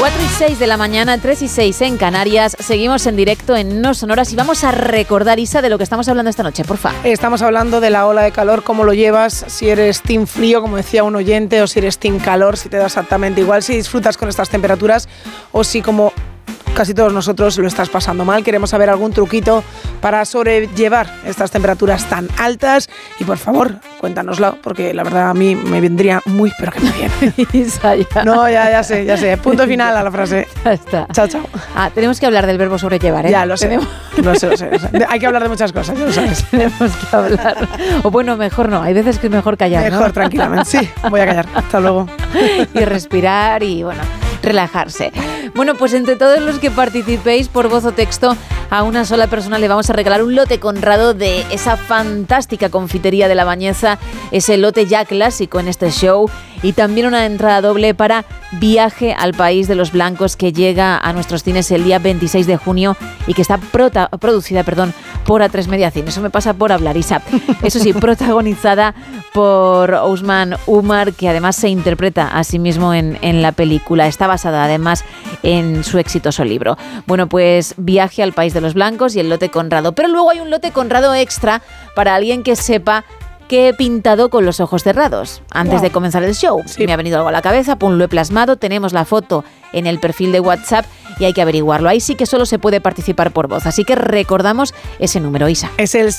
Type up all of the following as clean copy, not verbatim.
4:06 de la mañana, 3:06 en Canarias. Seguimos en directo en No Sonoras y vamos a recordar, Isa, de lo que estamos hablando esta noche, porfa. Estamos hablando de la ola de calor, cómo lo llevas, si eres team frío, como decía un oyente, o si eres team calor, si te da exactamente igual, si disfrutas con estas temperaturas o si, como casi todos nosotros, lo estás pasando mal. Queremos saber algún truquito para sobrellevar estas temperaturas tan altas y, por favor, cuéntanoslo, porque la verdad a mí me vendría muy, pero que muy bien. Isa, ya. No, ya sé. Punto final a la frase. Ya está. Chao. Tenemos que hablar del verbo sobrellevar, ¿eh? Ya, lo sé. Lo sé. Hay que hablar de muchas cosas, ya lo sabes. Tenemos que hablar. O bueno, mejor no. Hay veces que es mejor callar, ¿no? Mejor, tranquilamente. Sí, voy a callar. Hasta luego. Y respirar y, bueno, relajarse. Bueno, pues entre todos los que participéis por voz o texto, a una sola persona le vamos a regalar un lote Conrado de esa fantástica confitería de La Bañeza, ese lote ya clásico en este show, y también una entrada doble para Viaje al País de los Blancos, que llega a nuestros cines el día 26 de junio y que está producida por A3 Media Cine. Eso me pasa por hablar, Isa. Eso sí, protagonizada por Ousmane Umar, que además se interpreta a sí mismo en la película. Está basada además en su exitoso libro. Bueno, pues Viaje al País de los Blancos y el lote Conrado. Pero luego hay un lote Conrado extra para alguien que sepa que he pintado con los ojos cerrados antes de comenzar el show. Sí. Me ha venido algo a la cabeza, lo he plasmado, tenemos la foto en el perfil de WhatsApp y hay que averiguarlo. Ahí sí que solo se puede participar por voz, así que recordamos ese número, Isa. Es el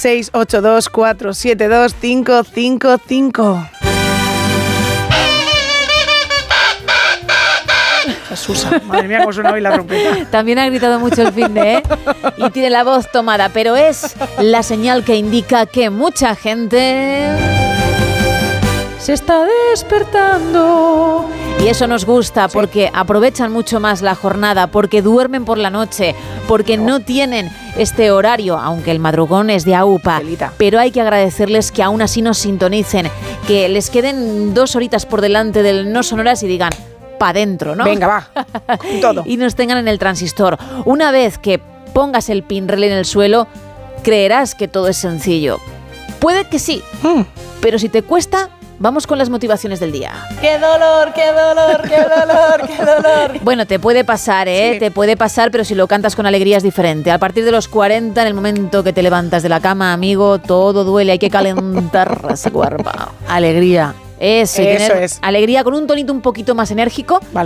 682472555. Susa, madre mía, cómo suena hoy la trompeta. También ha gritado mucho el finde, ¿eh? Y tiene la voz tomada, pero es la señal que indica que mucha gente se está despertando. Y eso nos gusta porque aprovechan mucho más la jornada, porque duermen por la noche, porque no tienen este horario, aunque el madrugón es de AUPA. Pero hay que agradecerles que aún así nos sintonicen, que les queden 2 horitas por delante del No Sonoras y digan, pa' dentro, ¿no? Venga, va, con todo. Y nos tengan en el transistor. Una vez que pongas el pinrel en el suelo, creerás que todo es sencillo. Puede que sí, pero si te cuesta, vamos con las motivaciones del día. ¡Qué dolor, qué dolor, qué dolor, qué dolor! Bueno, te puede pasar, ¿eh? Sí. Te puede pasar, pero si lo cantas con alegría es diferente. A partir de los 40, en el momento que te levantas de la cama, amigo, todo duele, hay que calentar ese cuerpo. Alegría. Eso es. Alegría con un tonito un poquito más enérgico. Vale.